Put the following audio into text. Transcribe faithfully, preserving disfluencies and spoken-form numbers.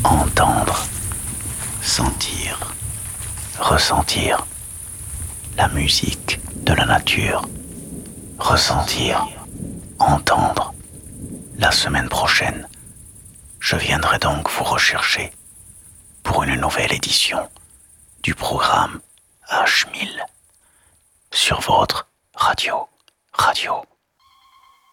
Entendre, sentir, ressentir la musique de la nature. Ressentir, entendre. La semaine prochaine, je viendrai donc vous rechercher pour une nouvelle édition du programme H mille sur votre radio, radio.